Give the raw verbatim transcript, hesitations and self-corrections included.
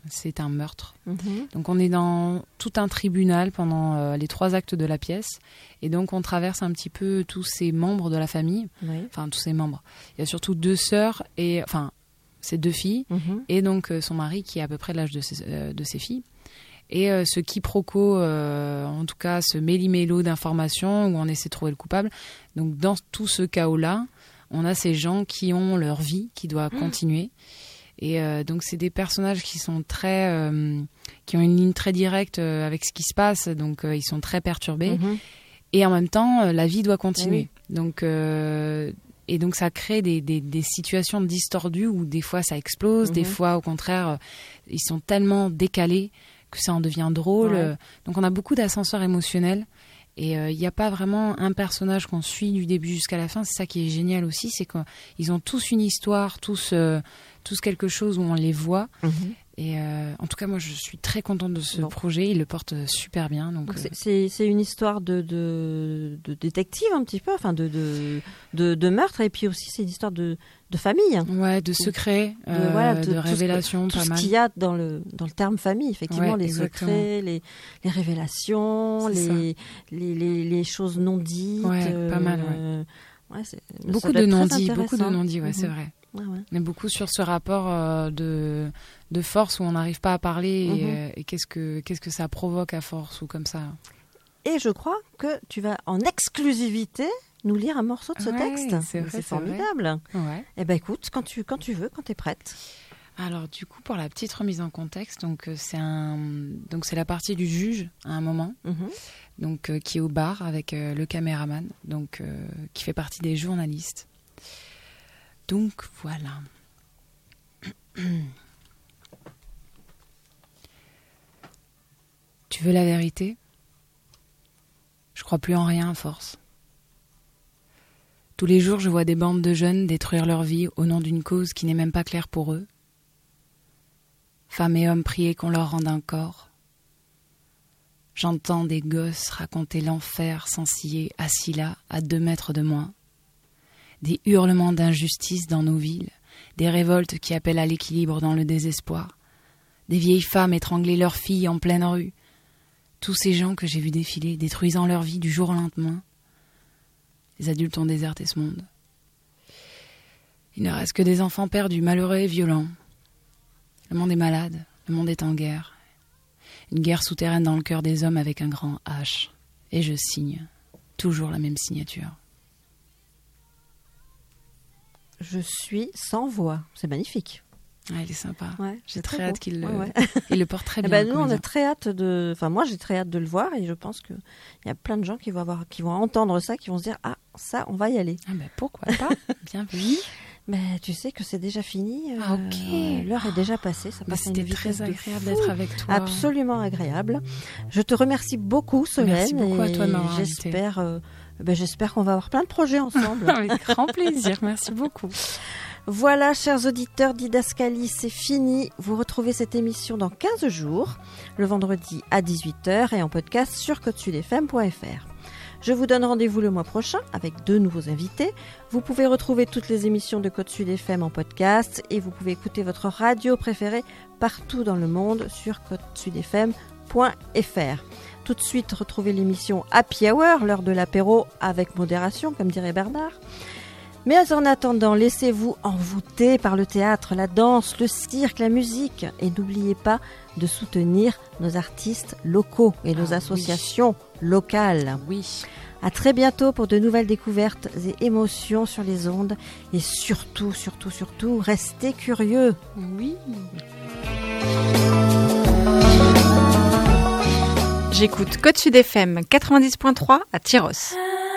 c'est un meurtre. Mmh. Donc on est dans tout un tribunal pendant euh, les trois actes de la pièce. Et donc on traverse un petit peu tous ces membres de la famille. Oui. Enfin, tous ces membres. Il y a surtout deux sœurs, et enfin, c'est deux filles. Mmh. Et donc euh, son mari qui est à peu près l'âge de ses, euh, de ses filles. Et euh, ce quiproquo, euh, en tout cas ce méli-mélo d'informations où on essaie de trouver le coupable. Donc dans tout ce chaos-là, on a ces gens qui ont leur vie, qui doit mmh. continuer. Et euh, donc c'est des personnages qui sont très, euh, qui ont une ligne très directe euh, avec ce qui se passe, donc euh, ils sont très perturbés. Mmh. Et en même temps, euh, la vie doit continuer. Oui. Donc euh, et donc ça crée des, des, des situations distordues où des fois ça explose, mmh. des fois au contraire euh, ils sont tellement décalés que ça en devient drôle. Ouais. Donc on a beaucoup d'ascenseurs émotionnels. Et il euh, n'y a pas vraiment un personnage qu'on suit du début jusqu'à la fin. C'est ça qui est génial aussi, c'est qu'ils ont tous une histoire, tous, euh, tous quelque chose où on les voit. Mm-hmm. Et euh, en tout cas, moi, je suis très contente de ce donc, projet. Il le porte super bien. Donc, donc euh... c'est, c'est une histoire de, de, de détective un petit peu, enfin de, de, de, de meurtre. Et puis aussi, c'est une histoire de, de famille. Ouais, de secrets, de, euh, voilà, de, de révélations, tout pas ce, mal. Tout ce qu'il y a dans le, dans le terme famille, effectivement, ouais, les exactement. secrets, les, les révélations, les, les, les, les choses non dites. Ouais, euh, pas mal, ouais. Ouais, c'est, beaucoup, de non-dits, beaucoup de non-dits, ouais, mm-hmm. c'est vrai. Ouais, ouais. On est beaucoup sur ce rapport euh, de, de force où on n'arrive pas à parler et, mm-hmm. euh, et qu'est-ce que, qu'est-ce que ça provoque à force ou comme ça. Et je crois que tu vas en exclusivité nous lire un morceau de ce ouais, texte. C'est, vrai, c'est, c'est formidable. Ouais. Eh ben écoute, quand tu, quand tu veux, quand tu es prête. Alors du coup, pour la petite remise en contexte, donc, c'est, un, donc, c'est la partie du juge à un moment, mm-hmm. donc, euh, qui est au bar avec euh, le caméraman, donc, euh, qui fait partie des journalistes. Donc voilà. Tu veux la vérité ? Je crois plus en rien à force. Tous les jours, je vois des bandes de jeunes détruire leur vie au nom d'une cause qui n'est même pas claire pour eux. Femmes et hommes prier qu'on leur rende un corps. J'entends des gosses raconter l'enfer sans scier, assis là, à deux mètres de moi. Des hurlements d'injustice dans nos villes, des révoltes qui appellent à l'équilibre dans le désespoir, des vieilles femmes étrangler leurs filles en pleine rue, tous ces gens que j'ai vus défiler, détruisant leur vie du jour au lendemain. Les adultes ont déserté ce monde. Il ne reste que des enfants perdus, malheureux et violents. Le monde est malade, le monde est en guerre. Une guerre souterraine dans le cœur des hommes avec un grand H. Et je signe, toujours la même signature. Je suis sans voix. C'est magnifique. Ouais, il est sympa. Ouais, j'ai très, très beau. hâte qu'il ouais, le... Ouais. il le porte très bien. Eh ben, nous, on a très hâte de. Enfin, moi, j'ai très hâte de le voir et je pense qu'il y a plein de gens qui vont avoir, qui vont entendre ça, qui vont se dire ah ça, on va y aller. Ah ben pourquoi pas. Bienvenue. Mais tu sais que c'est déjà fini. Ah, ok. Euh, l'heure est déjà passée. Ça passe à une c'était vitesse très agréable de d'être avec toi. Absolument agréable. Je te remercie beaucoup, Solène. Merci beaucoup à toi de m'avoir j'espère, euh, ben, j'espère qu'on va avoir plein de projets ensemble. Avec grand plaisir. Merci beaucoup. Voilà, chers auditeurs, Didascalie, c'est fini. Vous retrouvez cette émission dans quinze jours, le vendredi à dix-huit heures et en podcast sur côte sud f m point f r. Je vous donne rendez-vous le mois prochain avec deux nouveaux invités. Vous pouvez retrouver toutes les émissions de Côte Sud F M en podcast et vous pouvez écouter votre radio préférée partout dans le monde sur côte sud f m point f r. Tout de suite, retrouvez l'émission Happy Hour, l'heure de l'apéro avec modération, comme dirait Bernard. Mais en attendant, laissez-vous envoûter par le théâtre, la danse, le cirque, la musique. Et n'oubliez pas de soutenir nos artistes locaux et nos ah, associations oui. locales. Oui. À très bientôt pour de nouvelles découvertes et émotions sur les ondes. Et surtout, surtout, surtout, restez curieux. Oui. J'écoute Côte Sud F M quatre-vingt-dix point trois à Tyros.